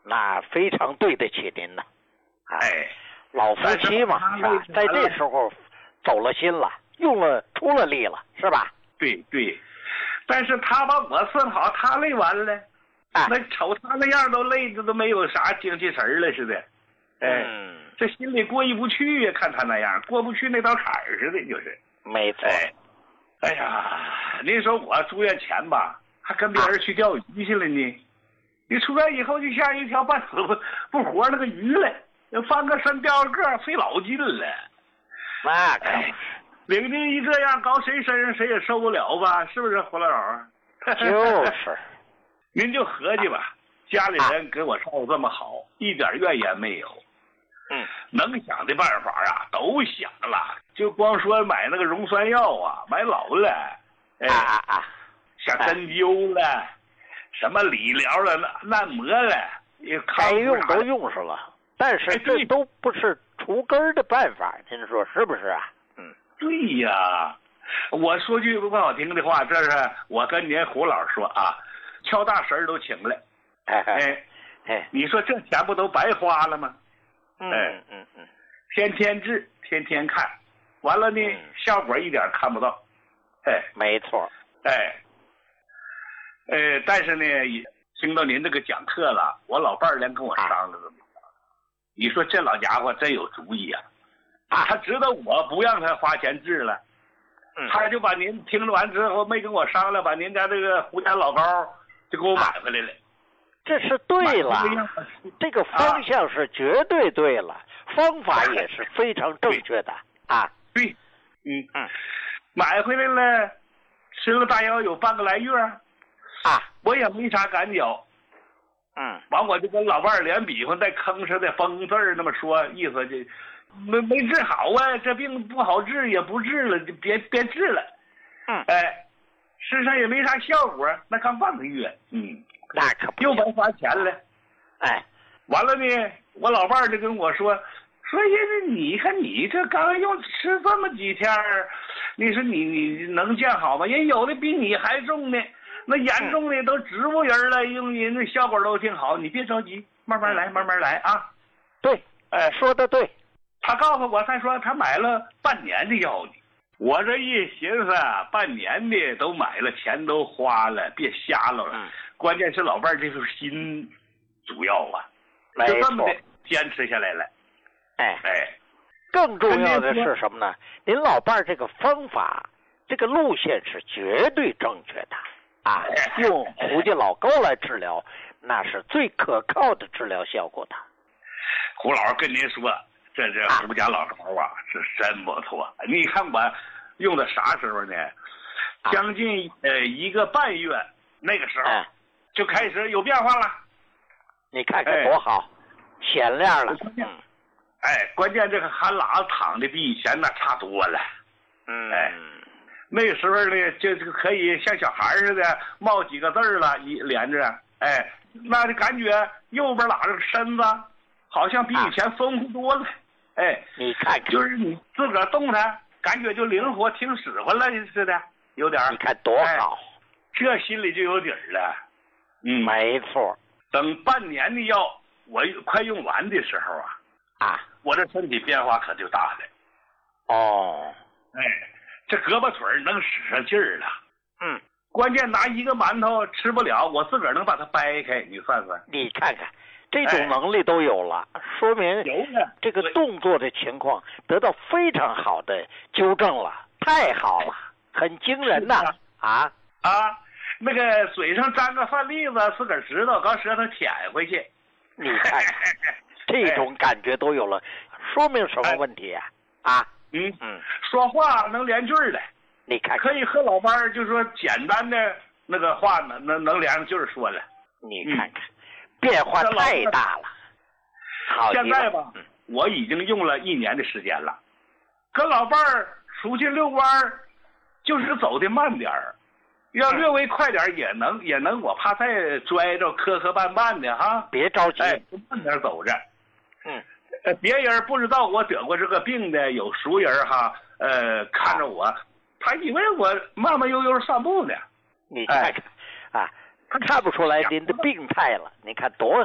那非常对得起您呐。 哎， 老夫妻嘛，是吧？在这时候走了心了，出了力了，是吧？ 对对，但是他把我伺候好，他累完了，那瞅他那样都累的都没有啥精气神了似的。这心里过意不去呀，看他那样过不去那道坎儿似的，就是。 没错。 哎呀，您说我住院前吧，还跟别人去钓鱼去了呢。你出院以后就像一条半死不活那个鱼了，翻个身掉个费老劲了。 那可领着一这样搞谁身上谁也受不了吧？是不是胡老师？ 就是。 您就合计吧，家里人给我照顾这么好，一点怨言没有。能想的办法啊都想了，就光说买那个溶酸药啊，买老了。像针灸了，什么理疗了、按摩了， 该用都用上了。但是这都不是除根的办法，您说是不是啊？ 对呀，我说句不好听的话，这是我跟您胡老师说啊，敲大神都请来。你说这钱不都白花了吗？天天治，天天看，完了呢，效果一点看不到。 没错。 但是呢，听到您这个讲课了，我老伴儿连跟我商量了。你说这老家伙真有主意啊！他知道我不让他花钱治了，他就把您听了完之后没跟我商量，把您家这个胡家老高就给我买回来了。 这是对了，这个方向是绝对对了，方法也是非常正确的啊。 对，买回来了，吃了大约有半个来月我也没啥感觉。完我就跟老伴儿连比划带吭哧的疯字儿那么说，意思就没治好啊，这病不好治也不治了，就别治了。身上也没啥效果，那刚半个月， 那可不又白花钱了。完了呢，我老伴儿就跟我说你看你这刚用吃这么几天，你说你能见好吗？人有的比你还重呢。那严重的都植物人了，用人的效果都挺好，你别着急，慢慢来，慢慢来啊。 对，说的对。 他告诉我，他说他买了半年的药呢。我这一寻思，半年的都买了，钱都花了，别瞎了。关键是老伴儿这份心主要啊，就这么的坚持下来了。 更重要的是什么呢？您老伴儿这个方法，这个路线是绝对正确的。用胡家老高来治疗，那是最可靠的治疗效果的。 胡老师跟您说，这胡家老高是真不错。你看我用的啥时候呢？将近1个半月，那个时候就开始有变化了。 你看看多好，显亮了。 关键这个韩喇子躺的比以前那差多了。那个时候呢，就可以像小孩似的冒几个字了，连着，那就感觉右边拉着身子，好像比以前丰富多了， 你看看， 就是你自个儿动它，感觉就灵活，挺使唤了似的，有点。 你看多好， 这心里就有底儿了。 没错。 等半年的药我快用完的时候我这身体变化可就大了。这胳膊腿能使上劲儿了。关键拿一个馒头吃不了，我自个儿能把它掰开，你算算。 你看看，这种能力都有了，说明这个动作的情况得到非常好的纠正了，太好了，很惊人呐！ 那个嘴上沾个饭粒子，自个儿知道，搞舌头舔回去。 你看看，这种感觉都有了，说明什么问题呀？ 说话能连句儿的， 你看可以和老伴儿就说简单的那个话能连上句儿说了。 你看看，变化太大了。 现在吧，我已经用了1年的时间了，跟老伴儿出去遛弯儿，就是走的慢点儿，要略微快点也能，我怕再拽着磕绊的别着急， 慢点走着。别人不知道我得过这个病的，有熟人看着我，他以为我慢慢悠悠散步呢。 你看看他看不出来您的病态了，你看多